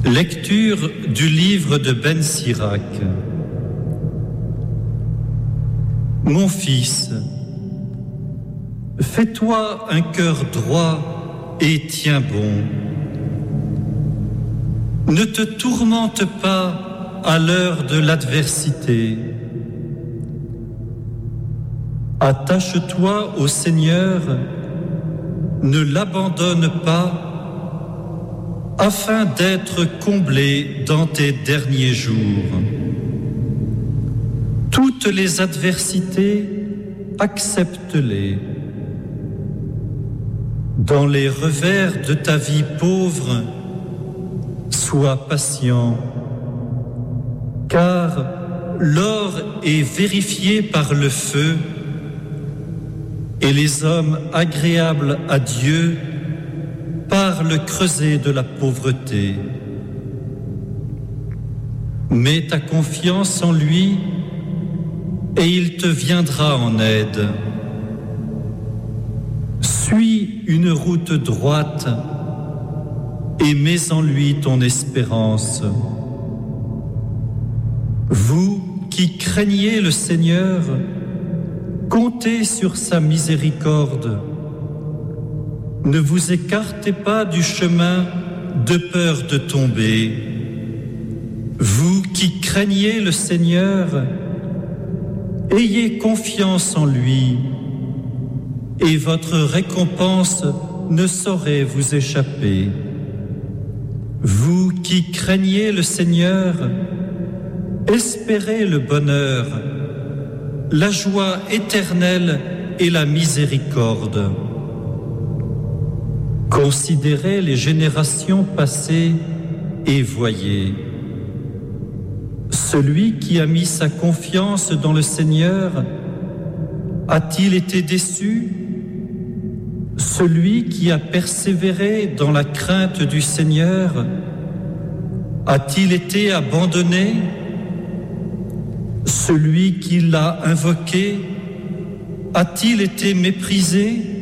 Lecture du livre de Ben Sirac. Mon fils, fais-toi un cœur droit et tiens bon. Ne te tourmente pas à l'heure de l'adversité. Attache-toi au Seigneur, ne l'abandonne pas, afin d'être comblé dans tes derniers jours. Toutes les adversités, accepte-les. Dans les revers de ta vie pauvre, sois patient, car l'or est vérifié par le feu et les hommes agréables à Dieu par le creuset de la pauvreté. Mets ta confiance en lui et il te viendra en aide. Suis une route droite et mets en lui ton espérance. Vous qui craignez le Seigneur, comptez sur sa miséricorde. Ne vous écartez pas du chemin de peur de tomber. Vous qui craignez le Seigneur, ayez confiance en lui, et votre récompense ne saurait vous échapper. Vous qui craignez le Seigneur, espérez le bonheur, la joie éternelle et la miséricorde. Considérez les générations passées et voyez. Celui qui a mis sa confiance dans le Seigneur a-t-il été déçu? Celui qui a persévéré dans la crainte du Seigneur a-t-il été abandonné? Celui qui l'a invoqué a-t-il été méprisé?